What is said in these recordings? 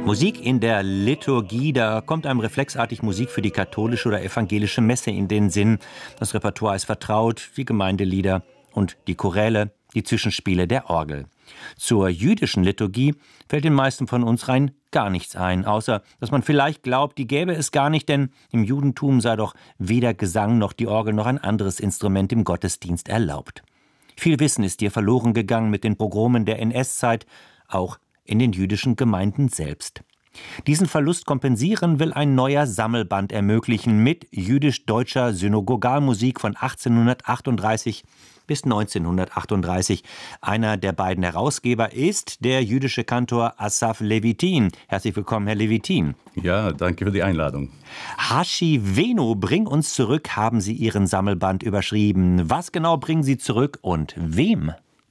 Musik in der Liturgie, da kommt einem reflexartig Musik für die katholische oder evangelische Messe in den Sinn. Das Repertoire ist vertraut, die Gemeindelieder und die Choräle, die Zwischenspiele der Orgel. Zur jüdischen Liturgie fällt den meisten von uns rein gar nichts ein, außer dass man vielleicht glaubt, die gäbe es gar nicht, denn im Judentum sei doch weder Gesang noch die Orgel noch ein anderes Instrument im Gottesdienst erlaubt. Viel Wissen ist hier verloren gegangen mit den Pogromen der NS-Zeit, auch in den jüdischen Gemeinden selbst. Diesen Verlust kompensieren will ein neuer Sammelband ermöglichen mit jüdisch-deutscher Synagogalmusik von 1838 bis 1938. Einer der beiden Herausgeber ist der jüdische Kantor Asaf Levitin. Herzlich willkommen, Herr Levitin. Ja, danke für die Einladung. Haschivenu, bring uns zurück, haben Sie Ihren Sammelband überschrieben. Was genau bringen Sie zurück und wem?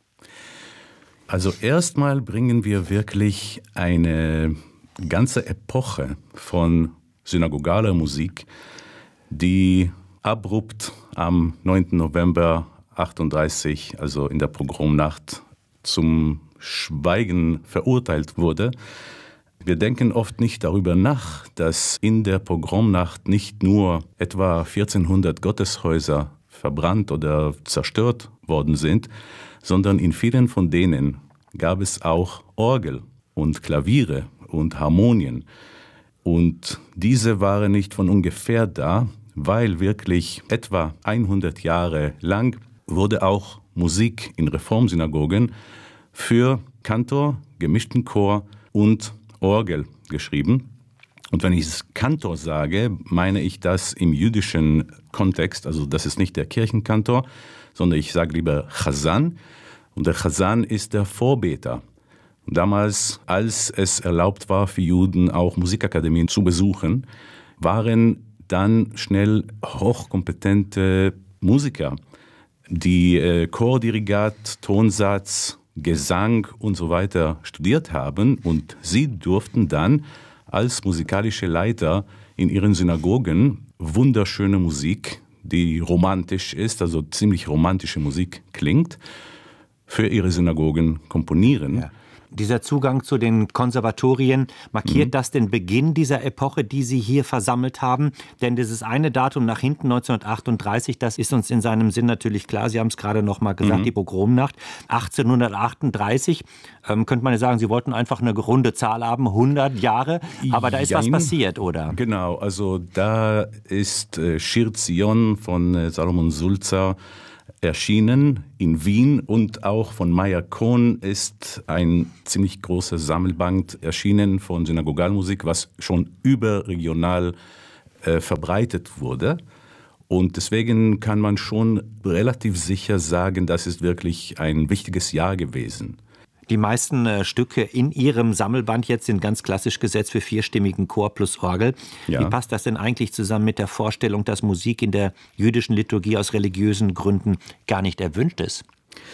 Also erstmal bringen wir wirklich eine ganze Epoche von synagogaler Musik, die abrupt am 9. November 38, also in der Pogromnacht, zum Schweigen verurteilt wurde. Wir denken oft nicht darüber nach, dass in der Pogromnacht nicht nur etwa 1400 Gotteshäuser verbrannt oder zerstört worden sind, sondern in vielen von denen gab es auch Orgel und Klaviere und Harmonien. Und diese waren nicht von ungefähr da, weil wirklich etwa 100 Jahre lang wurde auch Musik in Reformsynagogen für Kantor, gemischten Chor und Orgel geschrieben. Und wenn ich Kantor sage, meine ich das im jüdischen Kontext, also das ist nicht der Kirchenkantor, sondern ich sage lieber Chazan. Und der Chazan ist der Vorbeter. Und damals, als es erlaubt war für Juden auch Musikakademien zu besuchen, waren dann schnell hochkompetente Musiker, die Chordirigat, Tonsatz, Gesang und so weiter studiert haben. Und sie durften dann als musikalische Leiter in ihren Synagogen wunderschöne Musik, die romantisch ist, also ziemlich romantische Musik klingt, für ihre Synagogen komponieren. Ja. Dieser Zugang zu den Konservatorien, markiert das den Beginn dieser Epoche, die Sie hier versammelt haben? Denn dieses eine Datum nach hinten, 1938, das ist uns in seinem Sinn natürlich klar. Sie haben es gerade noch mal gesagt, die Pogromnacht. 1838, könnte man ja sagen, Sie wollten einfach eine runde Zahl haben, 100 Jahre. Aber da ist was passiert, oder? Genau, also da ist Shir Zion von Salomon Sulzer erschienen in Wien, und auch von Meyer Kohn ist ein ziemlich großer Sammelband erschienen von Synagogalmusik, was schon überregional verbreitet wurde. Und deswegen kann man schon relativ sicher sagen, das ist wirklich ein wichtiges Jahr gewesen. Die meisten Stücke in Ihrem Sammelband jetzt sind ganz klassisch gesetzt für vierstimmigen Chor plus Orgel. Ja. Wie passt das denn eigentlich zusammen mit der Vorstellung, dass Musik in der jüdischen Liturgie aus religiösen Gründen gar nicht erwünscht ist?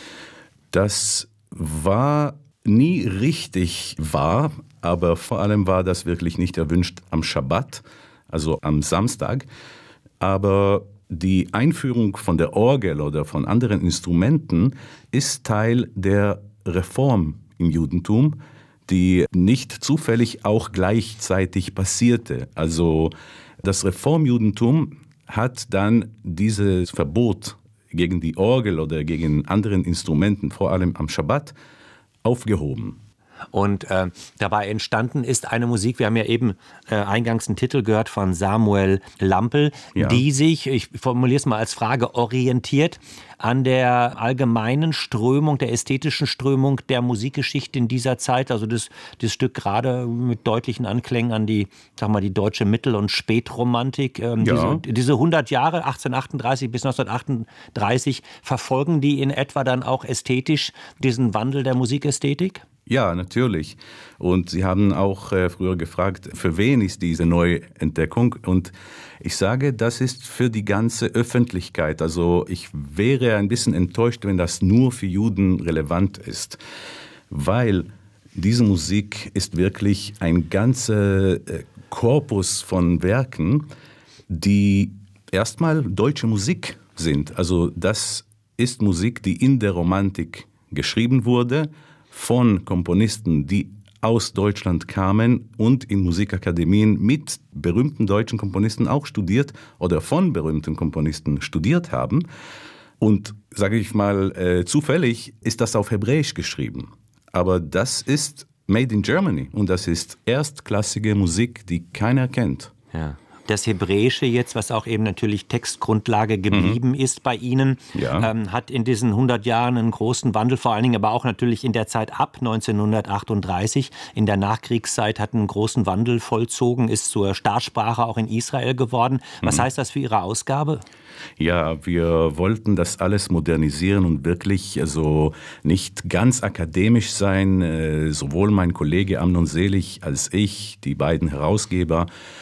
Das war nie richtig wahr, aber vor allem war das wirklich nicht erwünscht am Schabbat, also am Samstag. Aber die Einführung von der Orgel oder von anderen Instrumenten ist Teil der Reform im Judentum, die nicht zufällig auch gleichzeitig passierte. Also das Reformjudentum hat dann dieses Verbot gegen die Orgel oder gegen anderen Instrumenten, vor allem am Schabbat, aufgehoben. Und dabei entstanden ist eine Musik, wir haben ja eben eingangs einen Titel gehört von Samuel Lampel, ja, die sich, ich formuliere es mal als Frage, orientiert an der allgemeinen Strömung, der ästhetischen Strömung der Musikgeschichte in dieser Zeit. Also das Stück gerade mit deutlichen Anklängen an die, sag mal, die deutsche Mittel- und Spätromantik. Ja. Diese 100 Jahre, 1838 bis 1938, verfolgen die in etwa dann auch ästhetisch diesen Wandel der Musikästhetik? Ja, natürlich. Und Sie haben auch früher gefragt, für wen ist diese Neuentdeckung? Und ich sage, das ist für die ganze Öffentlichkeit. Also ich wäre ein bisschen enttäuscht, wenn das nur für Juden relevant ist, weil diese Musik ist wirklich ein ganzer Korpus von Werken, die erstmal deutsche Musik sind. Also das ist Musik, die in der Romantik geschrieben wurde, von Komponisten, die aus Deutschland kamen und in Musikakademien mit berühmten deutschen Komponisten auch studiert oder von berühmten Komponisten studiert haben. Und sage ich mal, zufällig ist das auf Hebräisch geschrieben. Aber das ist made in Germany und das ist erstklassige Musik, die keiner kennt. Ja. Das Hebräische jetzt, was auch eben natürlich Textgrundlage geblieben ist bei Ihnen, hat in diesen 100 Jahren einen großen Wandel, vor allen Dingen aber auch natürlich in der Zeit ab 1938. In der Nachkriegszeit hat einen großen Wandel vollzogen, ist zur Staatssprache auch in Israel geworden. Was heißt das für Ihre Ausgabe? Ja, wir wollten das alles modernisieren und wirklich also nicht ganz akademisch sein. Sowohl mein Kollege Amnon Selig als ich, die beiden Herausgeber,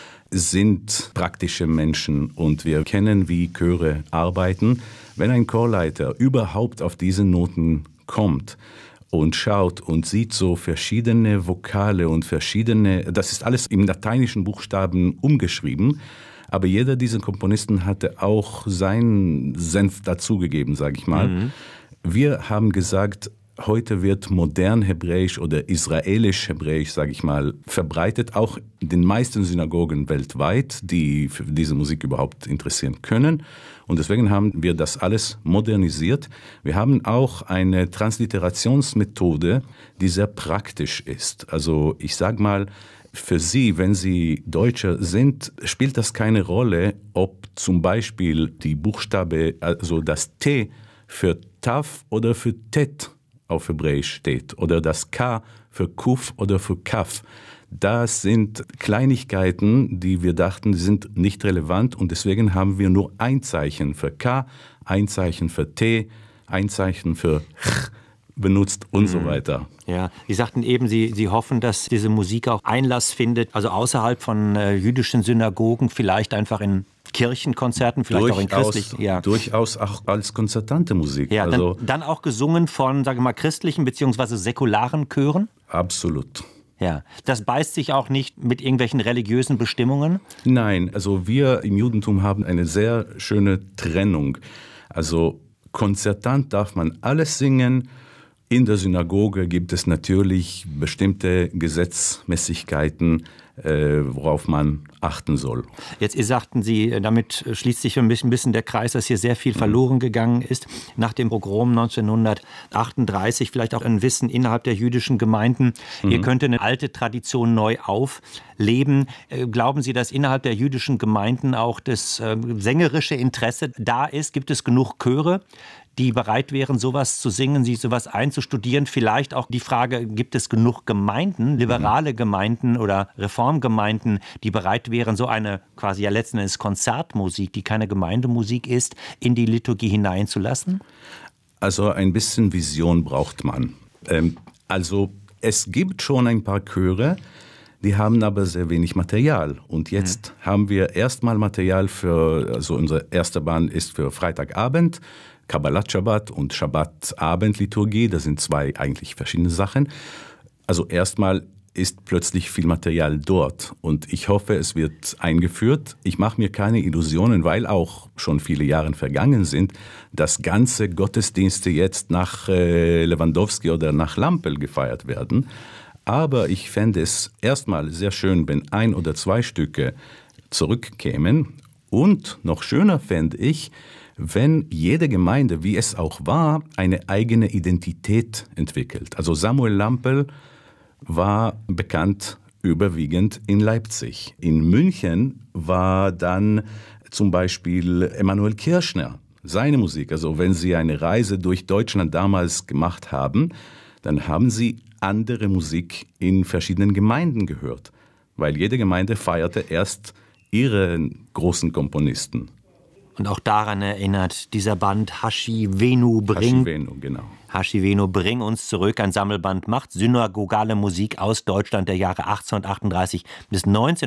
sind praktische Menschen und wir kennen, wie Chöre arbeiten. Wenn ein Chorleiter überhaupt auf diese Noten kommt und schaut und sieht so verschiedene Vokale und das ist alles im lateinischen Buchstaben umgeschrieben, aber jeder dieser Komponisten hatte auch seinen Senf dazugegeben, sage ich mal. Wir haben gesagt, heute wird modern Hebräisch oder israelisch Hebräisch, sage ich mal, verbreitet, auch in den meisten Synagogen weltweit, die für diese Musik überhaupt interessieren können. Und deswegen haben wir das alles modernisiert. Wir haben auch eine Transliterationsmethode, die sehr praktisch ist. Also ich sage mal, für Sie, wenn Sie Deutscher sind, spielt das keine Rolle, ob zum Beispiel die Buchstabe, also das T für Tav oder für Tet auf Hebräisch steht oder das K für Kuf oder für Kaf. Das sind Kleinigkeiten, die wir dachten, sind nicht relevant und deswegen haben wir nur ein Zeichen für K, ein Zeichen für T, ein Zeichen für Ch benutzt und so weiter. Ja, Sie sagten eben, Sie hoffen, dass diese Musik auch Einlass findet, also außerhalb von jüdischen Synagogen, vielleicht einfach in Kirchenkonzerten, vielleicht auch in christlichen. Ja. Durchaus auch als konzertante Musik. Ja, dann auch gesungen von, sage ich mal, christlichen bzw. säkularen Chören? Absolut. Ja, das beißt sich auch nicht mit irgendwelchen religiösen Bestimmungen? Nein, also wir im Judentum haben eine sehr schöne Trennung. Also konzertant darf man alles singen. In der Synagoge gibt es natürlich bestimmte Gesetzmäßigkeiten, worauf man achten soll. Jetzt sagten Sie, damit schließt sich ein bisschen der Kreis, dass hier sehr viel verloren gegangen ist. Nach dem Pogrom 1938 vielleicht auch ein Wissen innerhalb der jüdischen Gemeinden. Hier könnte eine alte Tradition neu aufleben. Glauben Sie, dass innerhalb der jüdischen Gemeinden auch das sängerische Interesse da ist? Gibt es genug Chöre, die bereit wären, sowas zu singen, sich sowas einzustudieren? Vielleicht auch die Frage, gibt es genug Gemeinden, liberale Gemeinden oder Reformgemeinden, die bereit wären, so eine quasi ja letzten Endes Konzertmusik, die keine Gemeindemusik ist, in die Liturgie hineinzulassen? Also ein bisschen Vision braucht man. Also es gibt schon ein paar Chöre, die haben aber sehr wenig Material. Und jetzt haben wir erstmal Material also unser erster Band ist für Freitagabend, Kabbalat Shabbat und Shabbat-Abend-Liturgie, das sind zwei eigentlich verschiedene Sachen. Also erstmal ist plötzlich viel Material dort und ich hoffe, es wird eingeführt. Ich mache mir keine Illusionen, weil auch schon viele Jahre vergangen sind, dass ganze Gottesdienste jetzt nach Lewandowski oder nach Lampel gefeiert werden. Aber ich fände es erstmal sehr schön, wenn 1 oder 2 Stücke zurückkämen. Und noch schöner fände ich, wenn jede Gemeinde, wie es auch war, eine eigene Identität entwickelt. Also Samuel Lampel war bekannt überwiegend in Leipzig. In München war dann zum Beispiel Emanuel Kirchner, seine Musik. Also wenn Sie eine Reise durch Deutschland damals gemacht haben, dann haben Sie andere Musik in verschiedenen Gemeinden gehört, weil jede Gemeinde feierte erst ihren großen Komponisten. Und auch daran erinnert dieser Band Hashi Venu Genau. Hashi Venu, bring uns zurück. Ein Sammelband macht synagogale Musik aus Deutschland der Jahre 1838 bis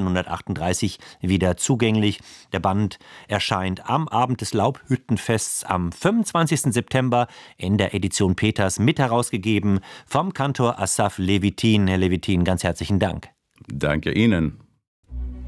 1938 wieder zugänglich. Der Band erscheint am Abend des Laubhüttenfests am 25. September in der Edition Peters, mit herausgegeben vom Kantor Asaf Levitin. Herr Levitin, ganz herzlichen Dank. Danke Ihnen.